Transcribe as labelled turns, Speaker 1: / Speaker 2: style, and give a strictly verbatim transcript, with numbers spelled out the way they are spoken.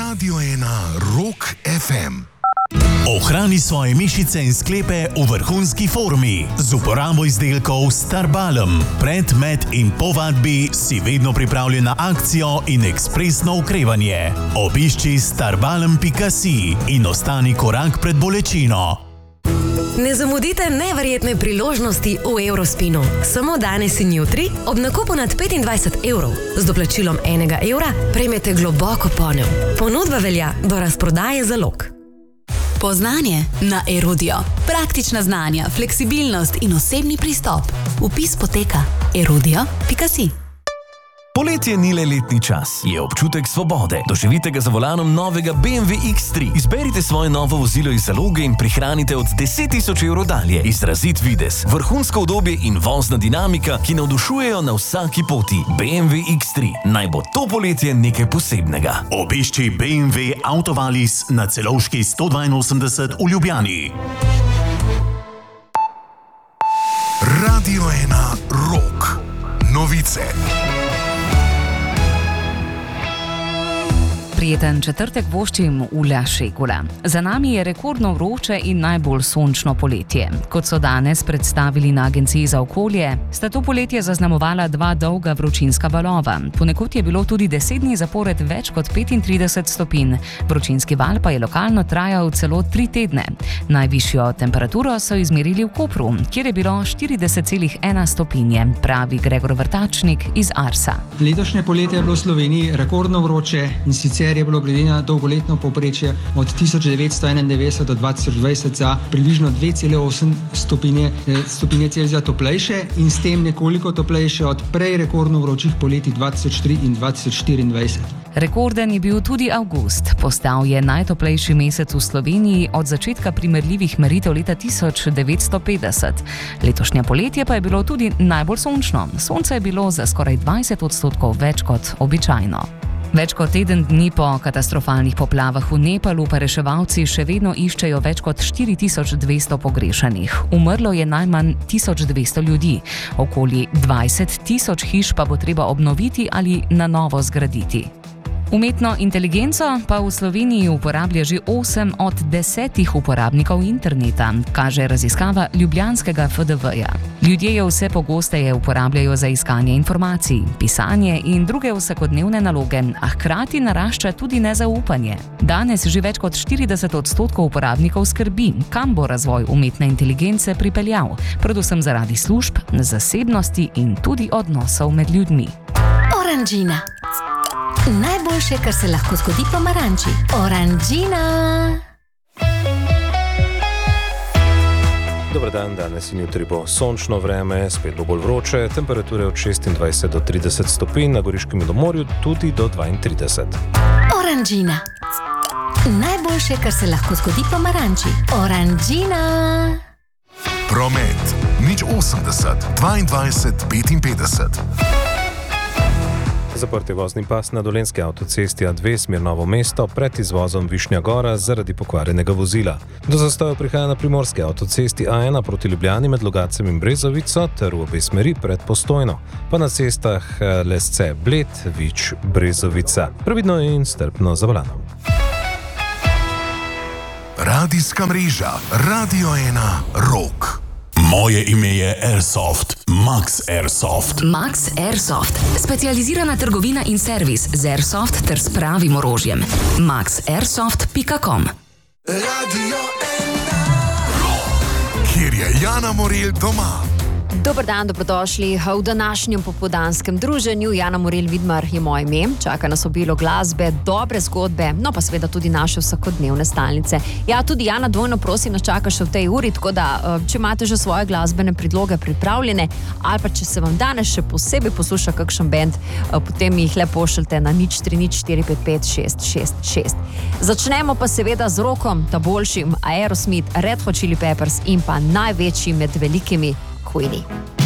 Speaker 1: Radio ena Rock ef em.
Speaker 2: Ohrani svoje mišice in sklepe v vrhunski formi z uporabo izdelkov Starbalm. Pred, med in po vadbi si vedno pripravljen na akcijo in ekspresno okrevanje. Obišči starbalm pika si in ostani korak pred bolečino.
Speaker 3: Ne zamudite neverjetne priložnosti v Eurospinu. Samo danes in jutri ob nakupu nad petindvajset evrov z doplačilom enega evra prejmete globoko ponev. Ponudba velja do razprodaje zalog.
Speaker 4: Poznanje na Erudio. Praktična znanja, fleksibilnost in osebni pristop. Vpis poteka erudio pika si.
Speaker 5: Poletje ni le letni čas, je občutek svobode. Doživite ga za volanom novega B M W iks tri. Izberite svoje novo vozilo iz zaloge in prihranite od deset tisoč evrov dalje. Izrazit videz, vrhunsko udobje in vozna dinamika, ki navdušujejo na vsaki poti. B M W iks tri. Naj bo to poletje nekaj posebnega.
Speaker 2: Obišči B M W Autovalis na Celovški sto dvainosemdeset v Ljubljani.
Speaker 1: Radio ena Rock. Novice.
Speaker 6: Prijeten četrtek voščim Ula Šegula. Za nami je rekordno vroče in najbolj sončno poletje. Kot so danes predstavili na Agenciji za okolje, sta to poletje zaznamovala dva dolga vročinska valova. Ponekod je bilo tudi deset dni zapored več kot petintrideset stopinj. Vročinski val pa je lokalno trajal celo tri tedne. Najvišjo temperaturo so izmerili v Kopru, kjer je bilo štirideset celih ena stopinje, pravi Gregor Vrtačnik iz Arsa.
Speaker 7: Letošnje poletje je bilo v Sloveniji rekordno vroče in sicer je bilo glede na dolgoletno povprečje od tisoč devetsto enaindevetdeset do dva tisoč dvajset za približno dve celi osem stopinje, stopinje Celzija toplejše in s tem nekoliko toplejše od prej rekordno vročih poletij dva tisoč tri in dva tisoč štiriindvajset.
Speaker 6: Rekorden je bil tudi avgust. Postal je najtoplejši mesec v Sloveniji od začetka primerljivih meritev leta tisoč devetsto petdeset. Letošnje poletje pa je bilo tudi najbolj sončno. Sonce je bilo za skoraj dvajset odstotkov več kot običajno. Več kot teden dni po katastrofalnih poplavah v Nepalu pa reševalci še vedno iščejo več kot štiri tisoč dvesto pogrešanih. Umrlo je najmanj tisoč dvesto ljudi. Okoli dvajset tisoč hiš pa bo treba obnoviti ali na novo zgraditi. Umetno inteligenco pa v Sloveniji uporablja že osem od desetih uporabnikov interneta, kaže raziskava ljubljanskega F D V-ja. Ljudje jo vse pogosteje uporabljajo za iskanje informacij, pisanje in druge vsakodnevne naloge, a hkrati narašča tudi nezaupanje. Danes že več kot štirideset odstotkov uporabnikov skrbi, kam bo razvoj umetne inteligence pripeljal, predvsem zaradi služb, zasebnosti in tudi odnosov med ljudmi.
Speaker 4: Oranžina. Najboljše, kar se lahko zgodi pomaranči. Oranžina.
Speaker 8: Dobar dan, danes in jutri bo sončno vreme, spet bo bolj vroče, temperature od šestindvajset do trideset stopinj, na Goriškem in morju tudi do dvaintrideset.
Speaker 4: Oranžina. Najboljše, kar se lahko zgodi pomaranči. Oranžina.
Speaker 1: Promet. nič osemdeset dvaindvajset petinpetdeset.
Speaker 8: Zaprt je vozni pas na Dolenjski avtocesti A dve smer Novo mesto pred izvozom Višnja Gora zaradi pokvarjenega vozila. Do zastoja prihaja na Primorski avtocesti A ena proti Ljubljani med Logacem in Brezovico ter v obe smeri pred Postojno, pa na cestah Lesce Bled, Vič, Brezovica. Previdno in strpno za volanom.
Speaker 1: Radijska mreža Radio ena Rock.
Speaker 2: Moje ime je Airsoft, Max Airsoft.
Speaker 3: Max Airsoft. Specializirana trgovina in servis z Airsoft ter s pravim orožjem. max airsoft pika com.
Speaker 1: Radio ena Rock. Kjer je Jana Morel doma.
Speaker 9: Dobar dan, dobrodošli v današnjem popoldanskem druženju. Jana Morel Vidmar je moje ime. Čaka nas obilo glasbe, dobre zgodbe, no pa seveda tudi naše vsakodnevne stalnice. Ja, tudi Jana, dvojno prosim, nas čaka še v tej uri, tako da, če imate že svoje glasbene predloge pripravljene, ali pa če se vam danes še posebej posluša kakšen band, potem jih le pošljite na nič tri nič štiri pet pet šest šest šest. Začnemo pa seveda z rokom, ta boljšim, Aerosmith, Red Hot Chili Peppers in pa največji med velikimi Queenie.